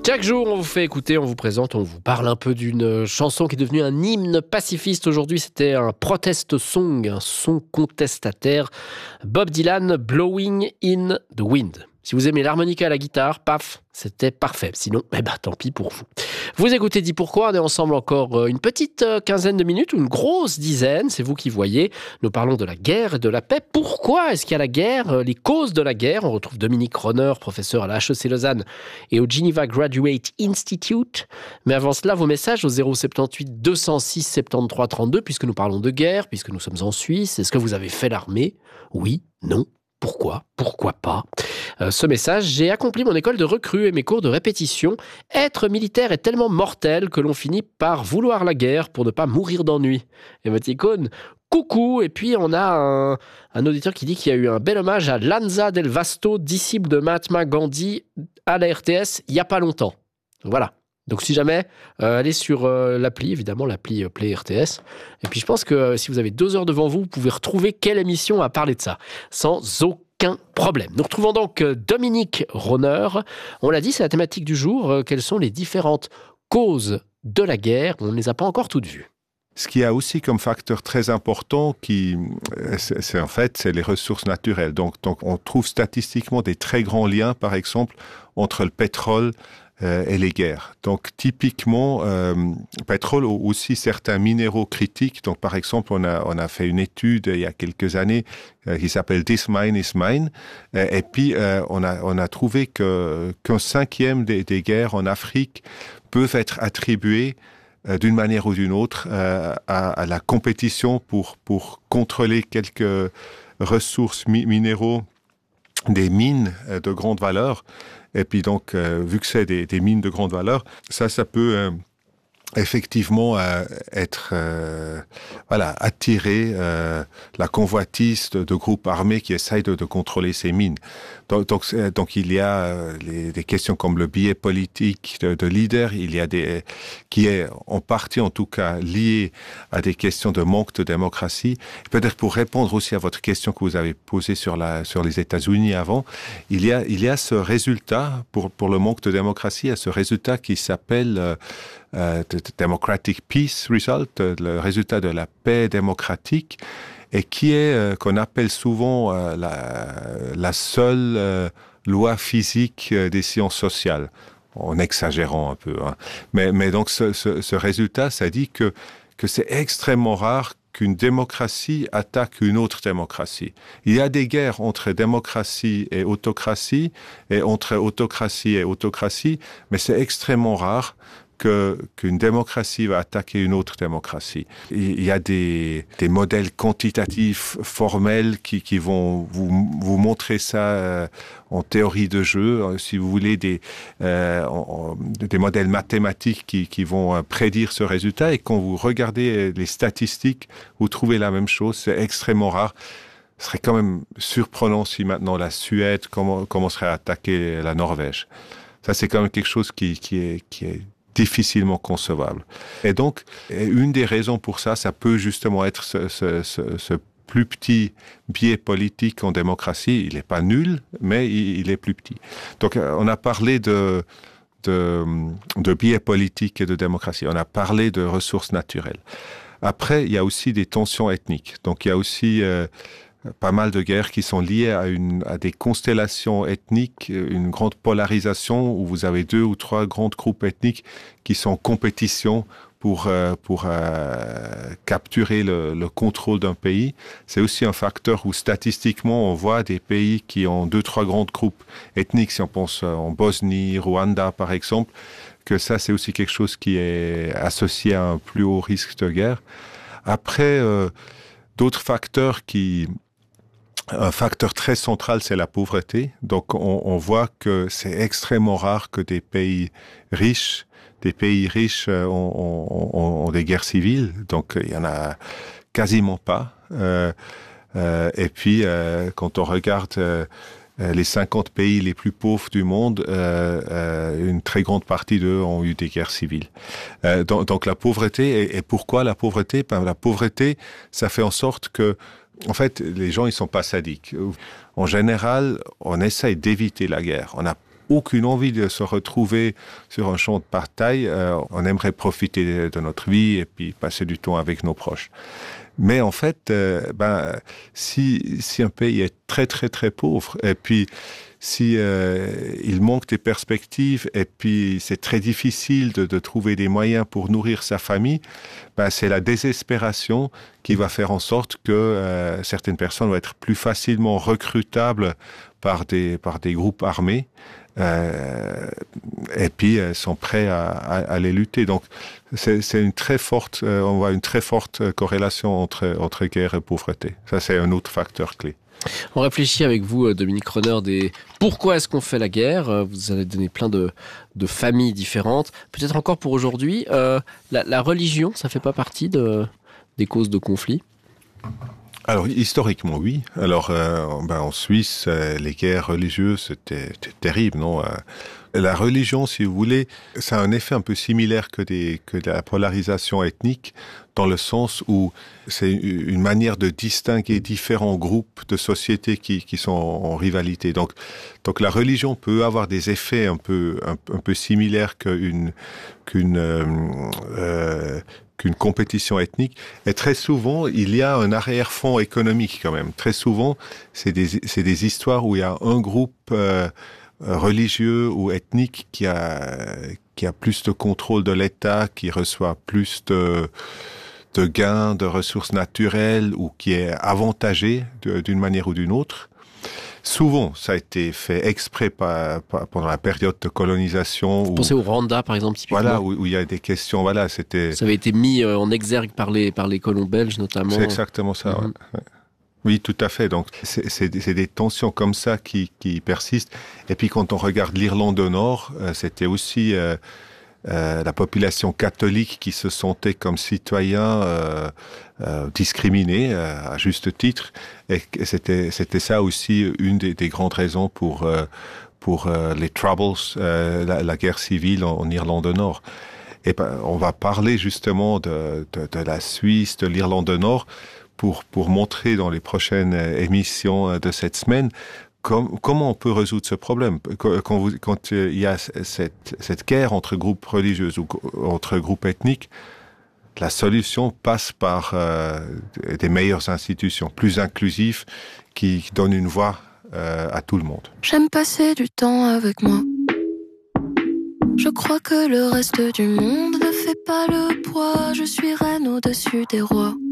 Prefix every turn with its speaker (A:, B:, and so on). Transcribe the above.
A: Chaque jour, on vous fait écouter, on vous présente, on vous parle un peu d'une chanson qui est devenue un hymne pacifiste. Aujourd'hui, c'était un protest song, un son contestataire. Bob Dylan, Blowing in the Wind. Si vous aimez l'harmonica à la guitare, paf, c'était parfait. Sinon, tant pis pour vous. Vous écoutez Dis Pourquoi, on est ensemble encore une petite quinzaine de minutes ou une grosse dizaine, c'est vous qui voyez. Nous parlons de la guerre et de la paix. Pourquoi est-ce qu'il y a la guerre ? Les causes de la guerre. On retrouve Dominique Ronner, professeur à la HEC Lausanne et au Geneva Graduate Institute. Mais avant cela, vos messages au 078 206 73 32, puisque nous parlons de guerre, puisque nous sommes en Suisse. Est-ce que vous avez fait l'armée ? Oui, non. Pourquoi ? Pourquoi pas ? Ce message, j'ai accompli mon école de recrue et mes cours de répétition. Être militaire est tellement mortel que l'on finit par vouloir la guerre pour ne pas mourir d'ennui. Émoticône, coucou. Et puis on a un auditeur qui dit qu'il y a eu un bel hommage à Lanza Del Vasto, disciple de Mahatma Gandhi à la RTS il n'y a pas longtemps. Voilà. Donc si jamais, allez sur l'appli, évidemment l'appli Play RTS. Et puis je pense que si vous avez 2 heures devant vous, vous pouvez retrouver quelle émission a parlé de ça, sans aucun problème. Nous retrouvons donc Dominique Ronner. On l'a dit, c'est la thématique du jour. Quelles sont les différentes causes de la guerre ? On ne les a pas encore toutes vues.
B: Ce qu'il y a aussi comme facteur très important, c'est les ressources naturelles. Donc on trouve statistiquement des très grands liens, par exemple, entre le pétrole et les guerres. Donc typiquement, pétrole ou aussi certains minéraux critiques. Donc par exemple, on a fait une étude il y a quelques années qui s'appelle This Mine is Mine. Et puis on a trouvé qu'un cinquième des guerres en Afrique peuvent être attribuées d'une manière ou d'une autre à la compétition pour contrôler quelques ressources minéraux, des mines de grande valeur. Et puis donc, vu que c'est des mines de grande valeur, ça peut effectivement attirer la convoitise de groupes armés qui essayent de contrôler ces mines. Donc il y a des questions comme le biais politique de leader, il y a qui est en partie en tout cas lié à des questions de manque de démocratie. Peut-être pour répondre aussi à votre question que vous avez posée sur les États-Unis avant, il y a ce résultat pour le manque de démocratie, il y a ce résultat qui s'appelle Democratic Peace Result, le résultat de la paix démocratique, et qui est qu'on appelle souvent la seule loi physique des sciences sociales, en exagérant un peu. Hein. Mais donc ce résultat, ça dit que c'est extrêmement rare qu'une démocratie attaque une autre démocratie. Il y a des guerres entre démocratie et autocratie, et entre autocratie et autocratie, mais c'est extrêmement rare qu'une démocratie va attaquer une autre démocratie. Il y a des modèles quantitatifs formels qui vont vous montrer ça en théorie de jeu, si vous voulez, des modèles mathématiques qui vont prédire ce résultat. Et quand vous regardez les statistiques, vous trouvez la même chose. C'est extrêmement rare. Ce serait quand même surprenant si maintenant la Suède commencerait à attaquer la Norvège. Ça, c'est quand même quelque chose qui est difficilement concevable. Et donc, une des raisons pour ça peut justement être ce plus petit biais politique en démocratie. Il n'est pas nul, mais il est plus petit. Donc, on a parlé de biais politique et de démocratie. On a parlé de ressources naturelles. Après, il y a aussi des tensions ethniques. Donc, il y a aussi pas mal de guerres qui sont liées à des constellations ethniques, une grande polarisation où vous avez 2 ou 3 grands groupes ethniques qui sont en compétition pour capturer le contrôle d'un pays. C'est aussi un facteur où statistiquement on voit des pays qui ont 2-3 grands groupes ethniques, si on pense en Bosnie, Rwanda par exemple, que ça c'est aussi quelque chose qui est associé à un plus haut risque de guerre. Après, d'autres facteurs un facteur très central, c'est la pauvreté. Donc, on voit que c'est extrêmement rare que des pays riches ont des guerres civiles. Donc, il y en a quasiment pas. Et puis, quand on regarde les 50 pays les plus pauvres du monde, une très grande partie d'eux ont eu des guerres civiles. Donc, la pauvreté, et pourquoi la pauvreté ? La pauvreté, ça fait en sorte que en fait, les gens, ils sont pas sadiques. En général, on essaye d'éviter la guerre. On n'a aucune envie de se retrouver sur un champ de bataille. On aimerait profiter de notre vie et puis passer du temps avec nos proches. Mais en fait, si un pays est très très très pauvre, et puis si il manque des perspectives, et puis c'est très difficile de trouver des moyens pour nourrir sa famille, c'est la désespération qui va faire en sorte que certaines personnes vont être plus facilement recrutables par des groupes armés. Et puis sont prêts à aller lutter. Donc c'est une très forte, on voit une très forte corrélation entre guerre et pauvreté. Ça, c'est un autre facteur clé.
A: On réfléchit avec vous, Dominique Renner, pourquoi est-ce qu'on fait la guerre. Vous avez donné plein de familles différentes. Peut-être encore pour aujourd'hui, la religion, ça fait pas partie des causes de conflit?
B: Alors, historiquement, oui. Alors, en Suisse, les guerres religieuses, c'était terrible, non? La religion, si vous voulez, ça a un effet un peu similaire que la polarisation ethnique, dans le sens où c'est une manière de distinguer différents groupes de sociétés qui sont en rivalité. Donc la religion peut avoir des effets un peu similaires qu'une compétition ethnique. Et très souvent, il y a un arrière-fond économique quand même. Très souvent, c'est des histoires où il y a un groupe religieux ou ethnique qui a plus de contrôle de l'État, qui reçoit plus de gains de ressources naturelles ou qui est avantagé d'une manière ou d'une autre. Souvent, ça a été fait exprès pendant la période de colonisation.
A: Vous pensez au Rwanda, par exemple, typiquement.
B: Voilà, où il y a des questions, voilà, c'était...
A: Ça avait été mis en exergue par les colons belges, notamment.
B: C'est exactement ça, ouais. Oui, tout à fait. Donc, c'est des tensions comme ça qui persistent. Et puis, quand on regarde l'Irlande du Nord, c'était aussi la population catholique qui se sentait comme citoyens discriminés, à juste titre. Et c'était ça aussi une des grandes raisons pour les Troubles, la guerre civile en Irlande du Nord. Et on va parler justement de la Suisse, de l'Irlande du Nord, pour montrer dans les prochaines émissions de cette semaine comment on peut résoudre ce problème. Quand il y a cette guerre entre groupes religieux ou entre groupes ethniques, la solution passe par des meilleures institutions, plus inclusives, qui donnent une voix à tout le monde.
C: J'aime passer du temps avec moi. Je crois que le reste du monde ne fait pas le poids. Je suis reine au-dessus des rois.